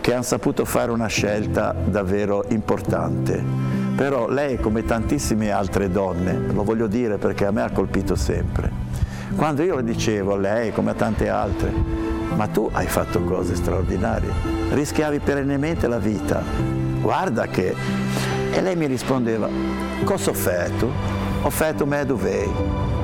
che hanno saputo fare una scelta davvero importante. Però lei, come tantissime altre donne, lo voglio dire perché a me ha colpito sempre, quando io le dicevo a lei, come a tante altre, ma tu hai fatto cose straordinarie, rischiavi perennemente la vita, guarda che... E lei mi rispondeva, cosa ho fatto? Ho fatto me dovei.